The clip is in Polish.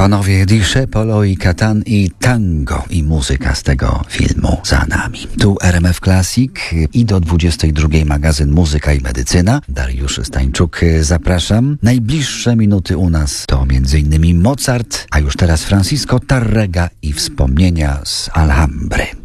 Panowie Discepolo i Catan i tango i muzyka z tego filmu za nami. Tu RMF Classic i do 22 magazyn Muzyka i Medycyna. Dariusz Stańczuk, zapraszam. Najbliższe minuty u nas to m.in. Mozart, a już teraz Francisco Tárrega i wspomnienia z Alhambry.